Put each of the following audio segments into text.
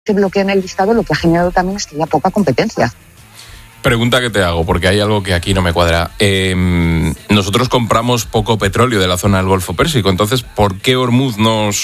Este bloqueo en el listado lo que ha generado también es que haya poca competencia. Pregunta que te hago, porque hay algo que aquí no me cuadra. Nosotros compramos poco petróleo de la zona del Golfo Pérsico, entonces, ¿por qué Hormuz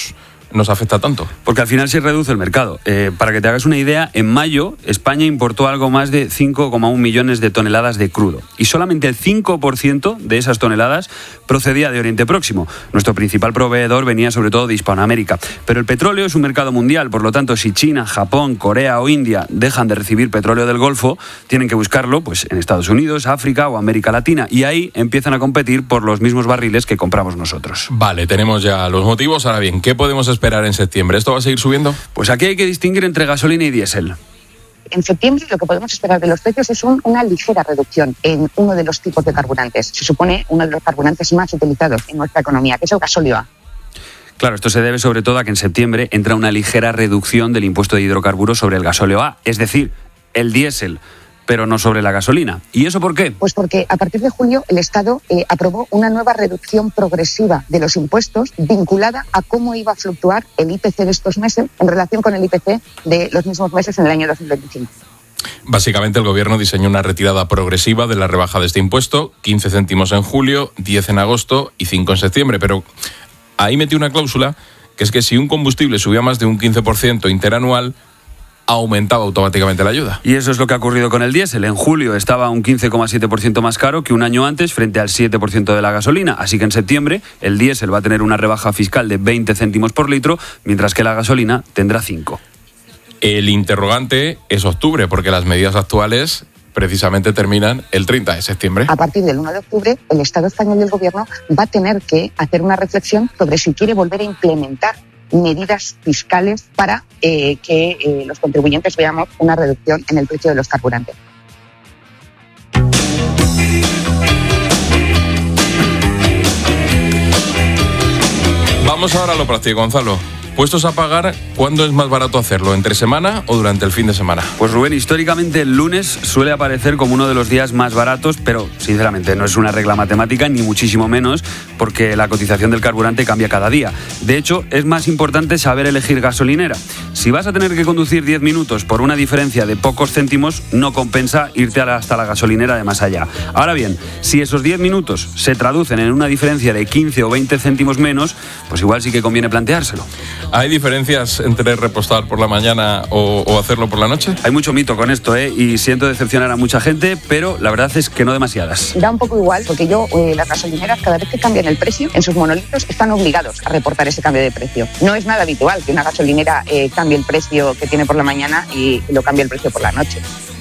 nos afecta tanto? Porque al final se reduce el mercado. Para que te hagas una idea, en mayo España importó algo más de 5,1 millones de toneladas de crudo y solamente el 5% de esas toneladas procedía de Oriente Próximo. Nuestro principal proveedor venía sobre todo de Hispanoamérica. Pero el petróleo es un mercado mundial, por lo tanto, si China, Japón, Corea o India dejan de recibir petróleo del Golfo, tienen que buscarlo pues en Estados Unidos, África o América Latina, y ahí empiezan a competir por los mismos barriles que compramos nosotros. Vale, tenemos ya los motivos. Ahora bien, ¿qué podemos esperar en septiembre? ¿Esto va a seguir subiendo? Pues aquí hay que distinguir entre gasolina y diésel. En septiembre lo que podemos esperar de los precios es una ligera reducción en uno de los tipos de carburantes. Se supone uno de los carburantes más utilizados en nuestra economía, que es el gasóleo A. Claro, esto se debe sobre todo a que en septiembre entra una ligera reducción del impuesto de hidrocarburos sobre el gasóleo A, es decir, el diésel, pero no sobre la gasolina. ¿Y eso por qué? Pues porque a partir de julio el Estado aprobó una nueva reducción progresiva de los impuestos vinculada a cómo iba a fluctuar el IPC de estos meses en relación con el IPC de los mismos meses en el año 2025. Básicamente el gobierno diseñó una retirada progresiva de la rebaja de este impuesto, 15 céntimos en julio, 10 en agosto y 5 en septiembre, pero ahí metió una cláusula que es que si un combustible subía más de un 15% interanual, aumentaba automáticamente la ayuda. Y eso es lo que ha ocurrido con el diésel. En julio estaba un 15,7% más caro que un año antes frente al 7% de la gasolina. Así que en septiembre el diésel va a tener una rebaja fiscal de 20 céntimos por litro, mientras que la gasolina tendrá 5. El interrogante es octubre, porque las medidas actuales precisamente terminan el 30 de septiembre. A partir del 1 de octubre, el Estado español y el Gobierno va a tener que hacer una reflexión sobre si quiere volver a implementar medidas fiscales para que los contribuyentes veamos una reducción en el precio de los carburantes. Vamos ahora a lo práctico, Gonzalo. ¿Puestos a pagar, cuándo es más barato hacerlo? ¿Entre semana o durante el fin de semana? Pues Rubén, históricamente el lunes suele aparecer como uno de los días más baratos, pero sinceramente no es una regla matemática ni muchísimo menos, porque la cotización del carburante cambia cada día. De hecho, es más importante saber elegir gasolinera. Si vas a tener que conducir 10 minutos por una diferencia de pocos céntimos, no compensa irte hasta la gasolinera de más allá. Ahora bien, si esos 10 minutos se traducen en una diferencia de 15 o 20 céntimos menos, pues igual sí que conviene planteárselo. ¿Hay diferencias entre repostar por la mañana o hacerlo por la noche? Hay mucho mito con esto, y siento decepcionar a mucha gente, pero la verdad es que no demasiadas. Da un poco igual, porque las gasolineras, cada vez que cambian el precio, en sus monolitos están obligados a reportar ese cambio de precio. No es nada habitual que una gasolinera cambie el precio que tiene por la mañana y lo cambie el precio por la noche.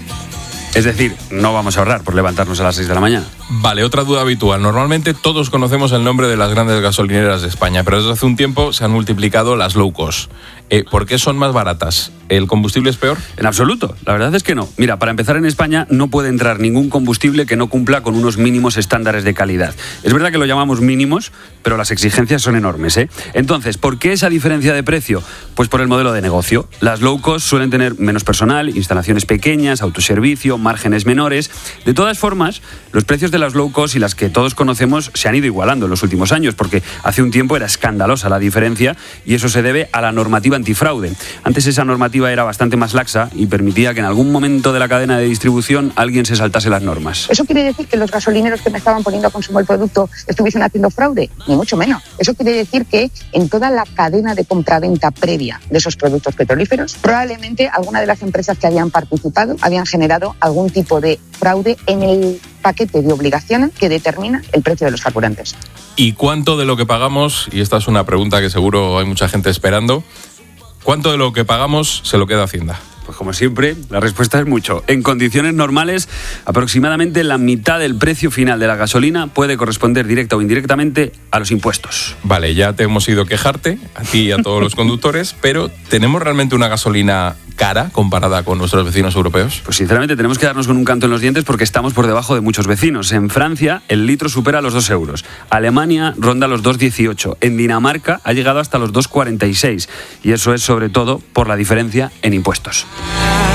Es decir, no vamos a ahorrar por levantarnos a las 6 de la mañana. Vale, otra duda habitual. Normalmente todos conocemos el nombre de las grandes gasolineras de España, pero desde hace un tiempo se han multiplicado las low cost. ¿Por qué son más baratas? ¿El combustible es peor? En absoluto, la verdad es que no. Mira, para empezar, en España no puede entrar ningún combustible que no cumpla con unos mínimos estándares de calidad. Es verdad que lo llamamos mínimos, pero las exigencias son enormes, Entonces, ¿por qué esa diferencia de precio? Pues por el modelo de negocio. Las low cost suelen tener menos personal, instalaciones pequeñas, autoservicio, márgenes menores. De todas formas, los precios de las low cost y las que todos conocemos se han ido igualando en los últimos años, porque hace un tiempo era escandalosa la diferencia y eso se debe a la normativa antifraude. Antes esa normativa era bastante más laxa y permitía que en algún momento de la cadena de distribución alguien se saltase las normas. ¿Eso quiere decir que los gasolineros que me estaban poniendo a consumo el producto estuviesen haciendo fraude? Ni mucho menos. Eso quiere decir que en toda la cadena de compraventa previa de esos productos petrolíferos, probablemente alguna de las empresas que habían participado habían generado algún tipo de fraude en el paquete de obligaciones que determina el precio de los carburantes. ¿Y cuánto de lo que pagamos, y esta es una pregunta que seguro hay mucha gente esperando, cuánto de lo que pagamos se lo queda Hacienda? Pues como siempre, la respuesta es mucho. En condiciones normales, aproximadamente la mitad del precio final de la gasolina puede corresponder directa o indirectamente a los impuestos. Vale, ya te hemos ido quejarte, a ti y a todos los conductores, pero ¿tenemos realmente una gasolina cara comparada con nuestros vecinos europeos? Pues sinceramente tenemos que darnos con un canto en los dientes porque estamos por debajo de muchos vecinos. En Francia el litro supera los 2 euros. Alemania ronda los 2,18. En Dinamarca ha llegado hasta los 2,46. Y eso es sobre todo por la diferencia en impuestos.